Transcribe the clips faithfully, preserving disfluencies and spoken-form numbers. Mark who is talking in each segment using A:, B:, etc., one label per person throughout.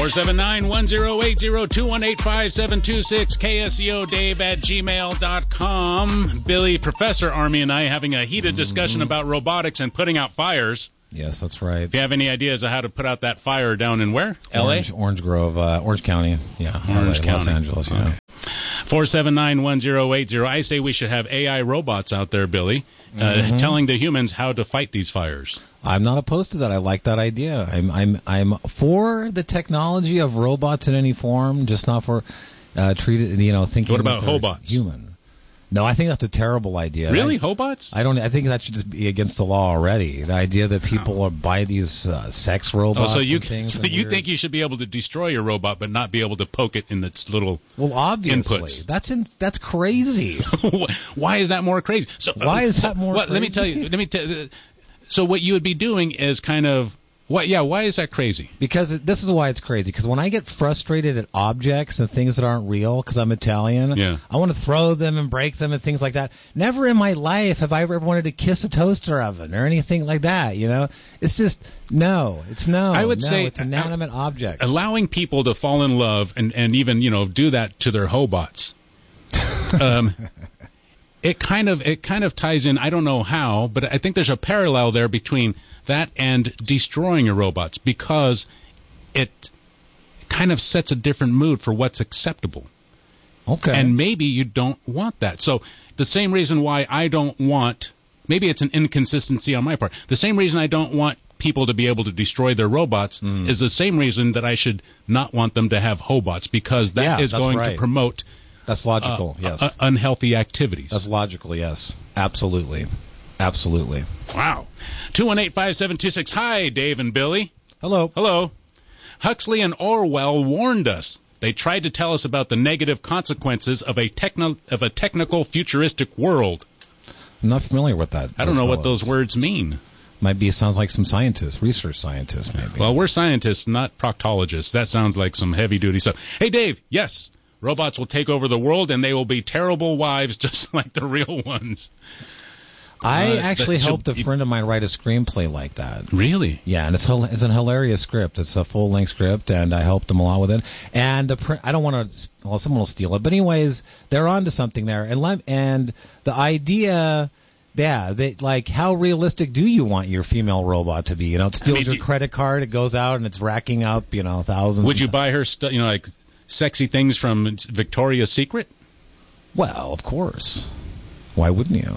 A: four seven nine, one zero eight zero, two one eight five, seven two six, K S E O Dave at gmail dot com. Billy, Professor Army and I having a heated discussion mm-hmm. about robotics and putting out fires.
B: Yes, that's right.
A: If you have any ideas of how to put out that fire down in where? L A?
B: Orange, Orange Grove, uh, Orange County. Yeah,
A: Orange
B: L A,
A: County.
B: Los Angeles, yeah.
A: Okay. four seven nine, one zero eight zero. I say we should have A I robots out there, Billy, uh, mm-hmm. telling the humans how to fight these fires.
B: I'm not opposed to that. I like that idea. I'm I'm I'm for the technology of robots in any form, just not for uh, treated. You know, thinking.
A: What about
B: that
A: hobots?
B: Human. No, I think that's a terrible idea.
A: Really,
B: I,
A: hobots?
B: I don't. I think that should just be against the law already. The idea that people are buy these uh, sex robots.
A: Oh, so you
B: and things
A: so
B: and
A: you
B: weird.
A: think you should be able to destroy your robot, but not be able to poke it in its little
B: well, obviously
A: inputs.
B: that's in, that's crazy.
A: Why is that more crazy? So
B: why is that more?
A: Well,
B: crazy?
A: Let me tell you. Let me tell. So what you would be doing is kind of. What? Yeah, why is that crazy?
B: Because it, this is why it's crazy. Because when I get frustrated at objects and things that aren't real, because I'm Italian,
A: yeah.
B: I want to throw them and break them and things like that. Never in my life have I ever wanted to kiss a toaster oven or anything like that. You know, it's just no. It's no.
A: I would
B: no,
A: say
B: it's inanimate uh, objects.
A: Allowing people to fall in love and, and even you know do that to their hobots. um, it kind of it kind of ties in. I don't know how, but I think there's a parallel there between that and destroying your robots, because it kind of sets a different mood for what's acceptable.
B: Okay.
A: And maybe you don't want that. So the same reason why I don't want, maybe it's an inconsistency on my part, the same reason I don't want people to be able to destroy their robots mm. is the same reason that I should not want them to have hobots, because that
B: yeah,
A: is going
B: right.
A: to promote
B: that's logical,
A: uh,
B: yes.
A: uh, unhealthy activities.
B: That's logical, yes. Absolutely. Absolutely.
A: Wow. two one eight, five seven two six. Hi, Dave and Billy.
B: Hello.
A: Hello. Huxley and Orwell warned us. They tried to tell us about the negative consequences of a techno- of a technical, futuristic world.
B: I'm not familiar with that.
A: I don't know
B: fellows.
A: what those words mean.
B: Might be, sounds like some scientists, research scientists, maybe.
A: Well, we're scientists, not proctologists. That sounds like some heavy-duty stuff. Hey, Dave, yes, robots will take over the world, and they will be terrible wives just like the real ones.
B: I uh, actually
A: that,
B: helped
A: so,
B: a friend of mine write a screenplay like that.
A: Really?
B: Yeah, and it's it's an hilarious script. It's a full-length script, and I helped him a lot with it. And the pr- I don't want to, well, someone will steal it. But anyways, they're onto something there. And le- and the idea, yeah, they, like, how realistic do you want your female robot to be? You know, it steals I mean, your credit card, it goes out, and it's racking up, you know, thousands.
A: Would you buy her, stu- you know, like sexy things from Victoria's Secret?
B: Well, of course. Why wouldn't you?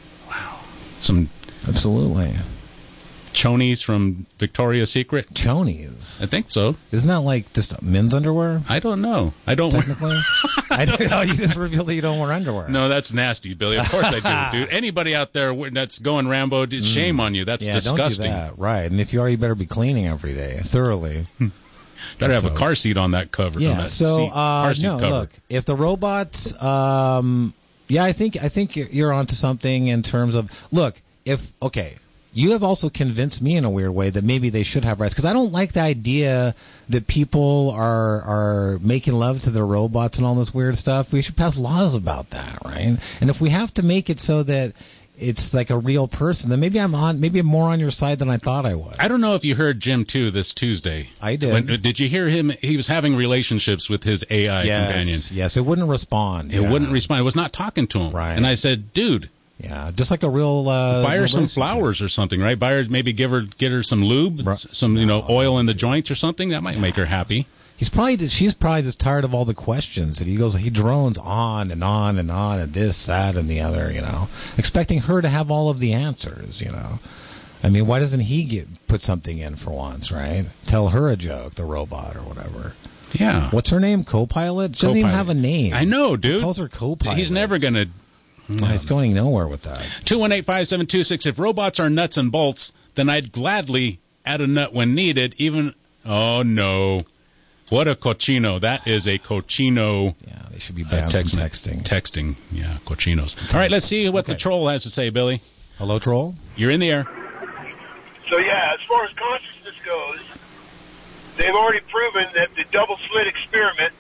A: Some
B: absolutely
A: chonies from Victoria's Secret.
B: Chonies,
A: I think so.
B: Isn't that like just men's underwear?
A: I don't know. I don't
B: technically.
A: Wear...
B: I don't know. You just revealed that you don't wear underwear.
A: No, that's nasty, Billy. Of course I do, dude. Anybody out there that's going Rambo, mm. shame on you. That's
B: yeah,
A: disgusting.
B: Don't do that. Right, and if you are, you better be cleaning every day thoroughly.
A: Better have
B: so.
A: a car seat on that cover.
B: Yeah.
A: On that
B: so
A: seat,
B: uh,
A: car seat
B: no,
A: cover.
B: look, if the robots, um, yeah, I think I think you're, you're onto something in terms of look. If, okay, you have also convinced me in a weird way that maybe they should have rights, because I don't like the idea that people are are making love to their robots and all this weird stuff. We should pass laws about that, right? And if we have to make it so that it's like a real person, then maybe I'm on, maybe I'm more on your side than I thought I was.
A: I don't know if you heard Jim too this Tuesday.
B: I did.
A: When, did you hear him? He was having relationships with his A I
B: yes,
A: companion.
B: Yes, it wouldn't respond.
A: It
B: yeah.
A: wouldn't respond. It was not talking to him.
B: Right.
A: And I said, dude.
B: Yeah, just like a real uh,
A: buy her some flowers or something, right? Buy her, maybe give her get her some lube, Bro- some you know no, oil in the joints or something. That might yeah. make her happy.
B: He's probably just, she's probably just tired of all the questions, and he goes he drones on and on and on and this, that, and the other, you know, expecting her to have all of the answers, you know. I mean, why doesn't he get put something in for once, right? Tell her a joke, the robot or whatever.
A: Yeah.
B: What's her name? Copilot? She doesn't even have a name.
A: I know, dude.
B: He calls her Copilot.
A: He's never gonna.
B: No. He's going nowhere with that.
A: two one eight, five seven two six. If robots are nuts and bolts, then I'd gladly add a nut when needed, even... Oh, no. What a cochino. That is a cochino...
B: Yeah, they should be banned uh, text- from texting.
A: Texting, yeah, cochinos. All right, let's see what okay. the troll has to say, Billy.
B: Hello, troll?
A: You're in the air.
C: So, yeah, as far as consciousness goes, they've already proven that the double-slit experiment,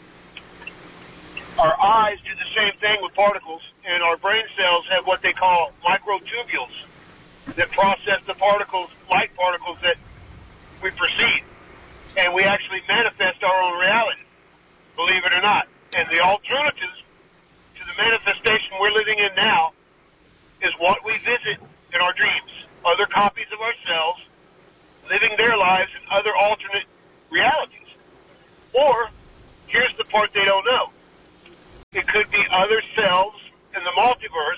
C: our eyes do the same thing with particles, and our brain cells have what they call microtubules that process the particles, light particles that we perceive. And we actually manifest our own reality, believe it or not. And the alternatives to the manifestation we're living in now is what we visit in our dreams, other copies of ourselves living their lives in other alternate realities. Or, here's the part they don't know. It could be other selves in the multiverse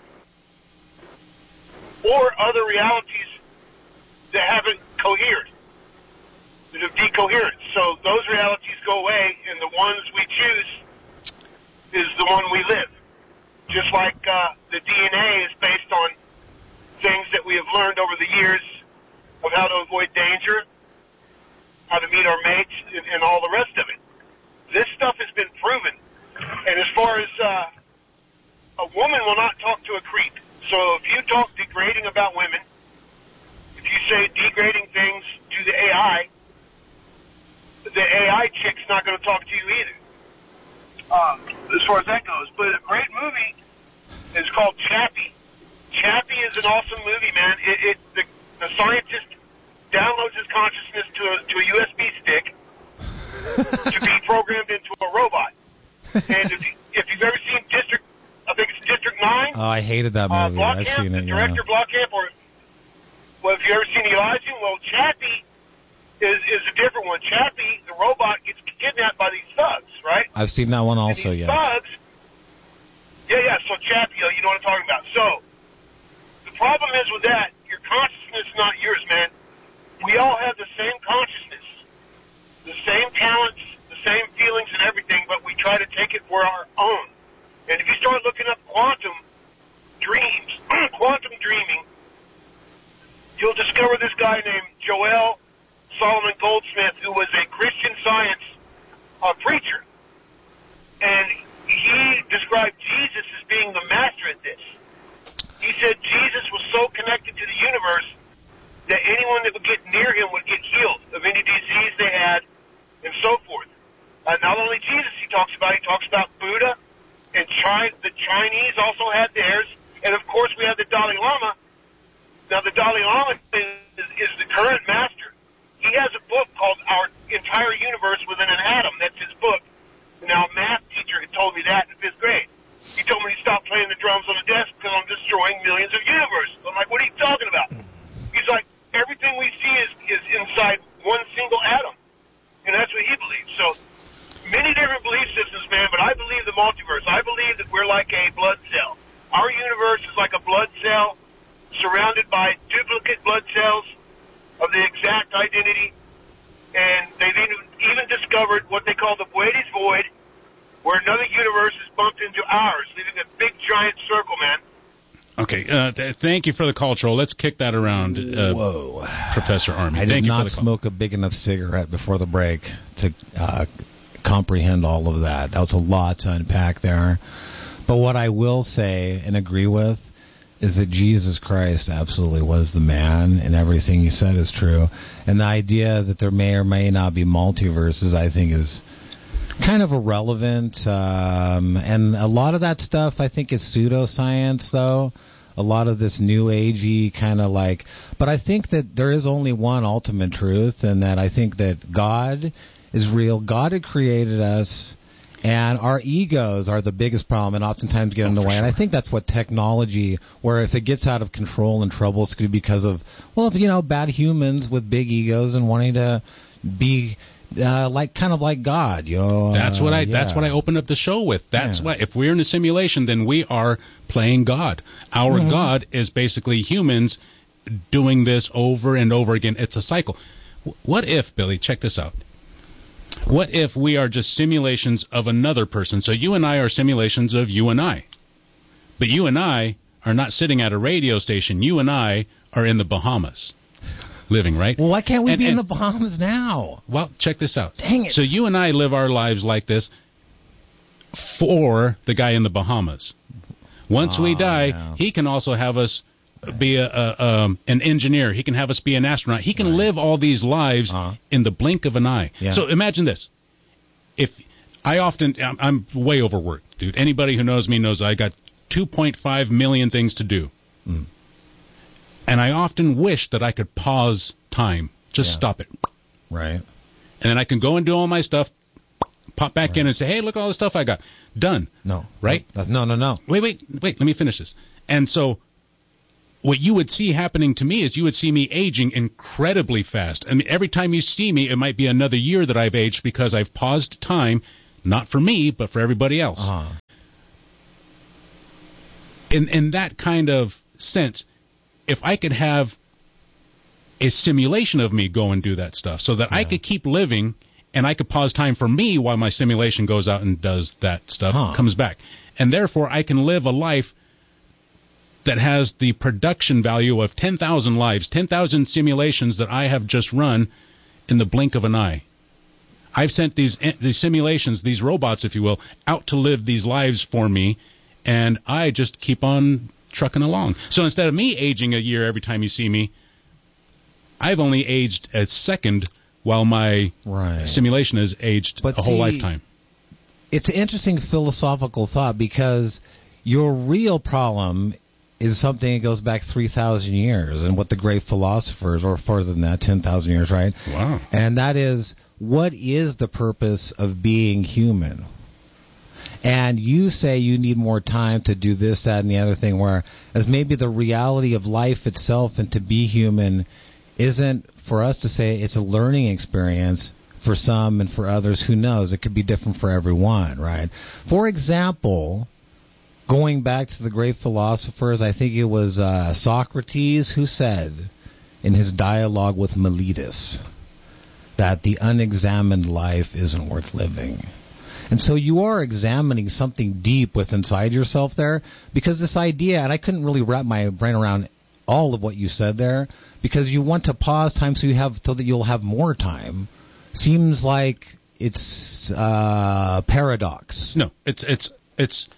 C: or other realities that haven't cohered, that have decoherent. So those realities go away, and the ones we choose is the one we live. Just like uh, the D N A is based on things that we have learned over the years of how to avoid danger, how to meet our mates, and, and all the rest of it. This stuff has been proven. And as far as uh, a woman will not talk to a creep. So if you talk degrading about women, if you say degrading things to the A I, the A I chick's not going to talk to you either. Uh, as far as that goes. But a great movie is called Chappie. Chappie is an awesome movie, man. It, it the, the scientist downloads his consciousness to a, to a U S B stick to be programmed into a robot. And if, you, if you've ever seen District, I think it's District nine.
B: Oh, I hated that movie.
C: Uh,
B: I've seen it,
C: the
B: yeah.
C: director Blockamp, or, well, if you ever seen Elijah, well, Chappie is, is a different one. Chappie, the robot, gets kidnapped by these thugs, right?
B: I've seen that one also,
C: and these
B: yes.
C: thugs, yeah, yeah, so Chappie, you know what I'm talking about. So, the problem is with that, your consciousness is not yours, man. We all have the same consciousness, the same talents, the same feelings and everything, but we try to take it for our own. And if you start looking up quantum dreams, quantum dreaming, you'll discover this guy named Joel Solomon Goldsmith, who was a Christian Science uh, preacher. And he described Jesus as being the master at this. He said Jesus was so connected to the universe that anyone that would get near him would get healed of any disease they had and so forth. Uh, not only Jesus he talks about, he talks about Buddha, and China, the Chinese also had theirs, and of course we have the Dalai Lama. Now the Dalai Lama is, is the current master. He has a book called Our Entire Universe Within an Atom. That's his book. Now a math teacher had told me that in fifth grade. He told me to stop playing the drums on the desk because I'm destroying millions of universes. I'm like, what are you talking about? He's like, everything we see is, is inside one single atom. And that's what he believes. So many different belief systems, man, but I believe the multiverse. I believe that we're like a blood cell. Our universe is like a blood cell surrounded by duplicate blood cells of the exact identity. And they've even, even discovered what they call the Boetes void, where another universe is bumped into ours, leaving a big giant circle, man.
A: Okay, uh, th- thank you for the call, Troll. Let's kick that around, uh,
B: Whoa.
A: Professor Army.
B: I
A: thank
B: did
A: you
B: not
A: for the call.
B: smoke a big enough cigarette before the break to uh, comprehend all of that. That was a lot to unpack there. But what I will say and agree with is that Jesus Christ absolutely was the man, and everything he said is true. And the idea that there may or may not be multiverses, I think, is kind of irrelevant. Um, and a lot of that stuff, I think, is pseudoscience, though. A lot of this new agey kind of like... But I think that there is only one ultimate truth, and that I think that God is real. God had created us, and our egos are the biggest problem and oftentimes get in the way. And I think that's what technology, where if it gets out of control and trouble, it's going to be because of, well, you know, bad humans with big egos and wanting to be... Uh, like kind of like God, you know.
A: That's what I.
B: Uh, yeah.
A: That's what I opened up the show with. That's
B: Yeah.
A: why. If we're in a simulation, then we are playing God. Our
B: Mhm.
A: God is basically humans doing this over and over again. It's a cycle. W- What if, Billy? Check this out. What if we are just simulations of another person? So you and I are simulations of you and I, but you and I are not sitting at a radio station. You and I are in the Bahamas. Living, right?
B: Well, why can't we
A: And-
B: be in
A: and-
B: the Bahamas now?
A: Well, check this out.
B: Dang it.
A: So you and I live our lives like this for the guy in the Bahamas. Once we
B: Oh,
A: die,
B: yeah.
A: he can also have us be a, a um, an engineer. He can have us be an astronaut. He can
B: Right.
A: live all these lives
B: Uh-huh.
A: in the blink of an eye.
B: Yeah.
A: So imagine this. If I often, I'm, I'm way overworked, dude. Anybody who knows me knows I got two point five million things to do.
B: Mm.
A: And I often wish that I could pause time. Just
B: Yeah.
A: stop it.
B: Right.
A: And then I can go and do all my stuff, pop back right. in and say, hey, look at all the stuff I got. Done.
B: No.
A: Right?
B: No, no, no.
A: Wait, wait, wait. Let me finish this. And so what you would see happening to me is you would see me aging incredibly fast. I mean, every time you see me, it might be another year that I've aged because I've paused time, not for me, but for everybody else.
B: Uh-huh.
A: In in that kind of sense, if I could have a simulation of me go and do that stuff so that yeah. I could keep living and I could pause time for me while my simulation goes out and does that stuff, huh. comes back. And therefore, I can live a life that has the production value of ten thousand lives, ten thousand simulations that I have just run in the blink of an eye. I've sent these these simulations, these robots, if you will, out to live these lives for me, and I just keep on trucking along. So instead of me aging a year every time you see me, I've only aged a second while my
B: right.
A: simulation has aged
B: but
A: a whole
B: see,
A: lifetime.
B: It's an interesting philosophical thought because your real problem is something that goes back three thousand years and what the great philosophers, or further than that, ten thousand years, right?
A: Wow.
B: And that is, what is the purpose of being human? And you say you need more time to do this, that, and the other thing, whereas maybe the reality of life itself and to be human isn't for us to say it's a learning experience for some and for others. Who knows? It could be different for everyone, right? For example, going back to the great philosophers, I think it was uh, Socrates who said in his dialogue with Meletus that the unexamined life isn't worth living. And so you are examining something deep within inside yourself there, because this idea, and I couldn't really wrap my brain around all of what you said there, because you want to pause time so you have so that you'll have more time, seems like it's uh, paradox.
A: No, it's it's it's.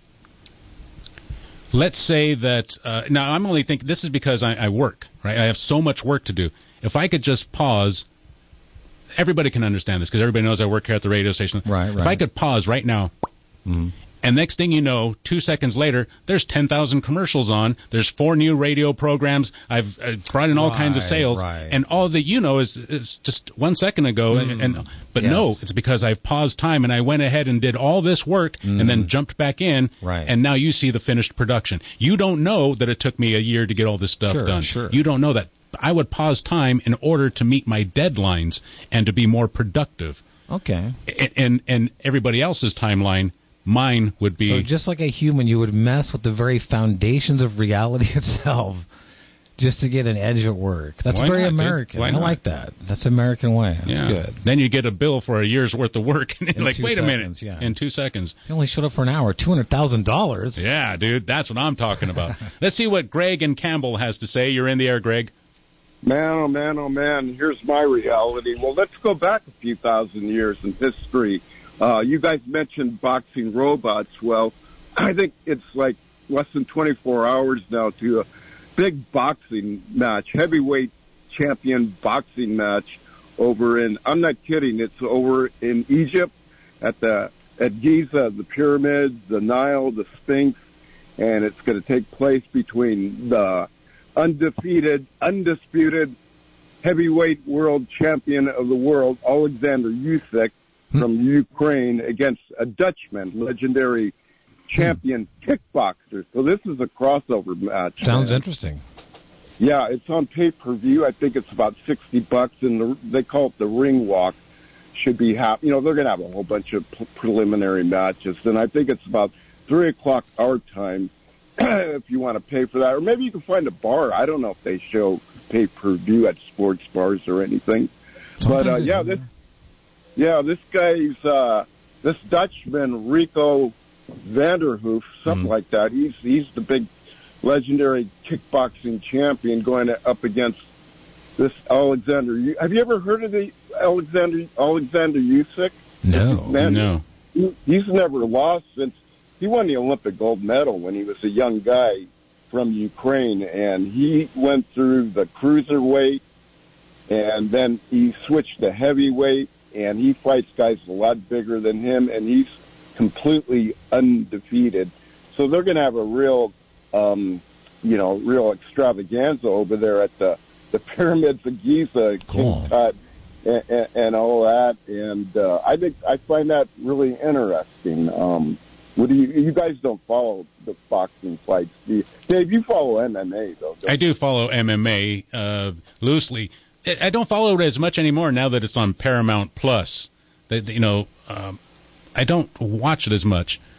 A: Let's say that uh, now I'm only thinking this is because I, I work, right? I have so much work to do. If I could just pause. Everybody can understand this because everybody knows I work here at the radio station.
B: Right, right.
A: If I could pause right now,
B: mm-hmm.
A: and next thing you know, two seconds later, there's ten thousand commercials on. There's four new radio programs. I've uh, brought in all
B: right,
A: kinds of sales,
B: right.
A: and all that you know is, is just one second ago. Mm. And, and but
B: yes.
A: no, it's because I've paused time and I went ahead and did all this work
B: mm.
A: and then jumped back in.
B: Right.
A: And now you see the finished production. You don't know that it took me a year to get all this stuff
B: sure,
A: done.
B: Sure.
A: You don't know that. I would pause time in order to meet my deadlines and to be more productive.
B: Okay.
A: And and, and everybody else's timeline, mine would be...
B: So just like a human, you would mess with the very foundations of reality itself just to get an edge at work. That's
A: Why
B: very
A: not,
B: American.
A: Why
B: I
A: not?
B: like that. That's American way. That's
A: yeah.
B: good.
A: Then you get a bill for a year's worth of work. And you're like, wait
B: seconds,
A: a minute.
B: Yeah.
A: In two seconds.
B: You only showed up for an hour. two hundred thousand dollars.
A: Yeah, dude. That's what I'm talking about. Let's see what Greg and Campbell has to say. You're in the air, Greg.
D: Man, oh, man, oh, man, here's my reality. Well, let's go back a few thousand years in history. Uh, you guys mentioned boxing robots. Well, I think it's like less than twenty-four hours now to a big boxing match, heavyweight champion boxing match over in, I'm not kidding, it's over in Egypt at the at Giza, the pyramids, the Nile, the Sphinx, and it's going to take place between the undefeated, undisputed heavyweight world champion of the world, Alexander Usyk from Ukraine, against a Dutchman, legendary champion kickboxer. So this is a crossover match.
B: Sounds
D: man.
B: interesting.
D: Yeah, it's on pay-per-view. I think it's about sixty bucks, and the, they call it the ring walk. Should be happy. You know, they're going to have a whole bunch of p- preliminary matches, and I think it's about three o'clock our time. If you want to pay for that, or maybe you can find a bar. I don't know if they show pay-per-view at sports bars or anything. Sometimes but uh, yeah, this yeah this guy's uh, this Dutchman Rico Vanderhoof, something mm. like that. He's he's the big legendary kickboxing champion going up against this Alexander. Have you ever heard of the Alexander Alexander Usyk?
B: No,
D: Man,
A: no.
D: He, he's never lost since. He won the Olympic gold medal when he was a young guy from Ukraine, and he went through the cruiserweight, and then he switched to heavyweight, and he fights guys a lot bigger than him, and he's completely undefeated. So they're going to have a real, um, you know, real extravaganza over there at the, the pyramids of Giza.
B: Cool.
D: King Tut and, and, and all that. And uh, I think I find that really interesting. Um, what do you, you guys don't follow the boxing fights, do you? Dave, you follow M M A, though, don't
A: I do follow M M A uh, loosely. I don't follow it as much anymore now that it's on Paramount Plus. They, they, you know, um, I don't watch it as much.